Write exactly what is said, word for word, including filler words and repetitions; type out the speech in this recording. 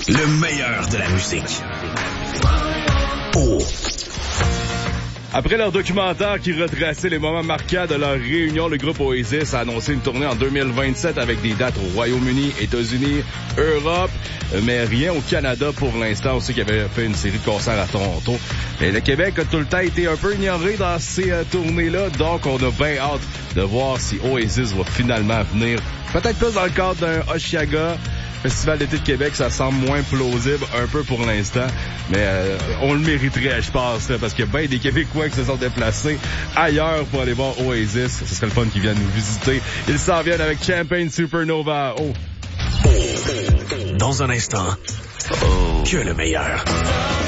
Le meilleur de la musique. Oh. Après leur documentaire qui retraçait les moments marquants de leur réunion, le groupe Oasis a annoncé une tournée en deux mille vingt-sept avec des dates au Royaume-Uni, États-Unis, Europe, mais rien au Canada pour l'instant. On sait qu'ils avaient fait une série de concerts à Toronto. Et le Québec a tout le temps été un peu ignoré dans ces euh, tournées-là, donc on a bien hâte de voir si Oasis va finalement venir, peut-être plus dans le cadre d'un Oshiaga. Festival d'été de Québec, ça semble moins plausible un peu pour l'instant, mais euh, on le mériterait, je pense, là, parce qu'il y a bien des Québécois qui se sont déplacés ailleurs pour aller voir Oasis. Ce serait le fun qu'ils viennent nous visiter. Ils s'en viennent avec Champagne Supernova. Oh! Dans un instant, oh. Que le meilleur.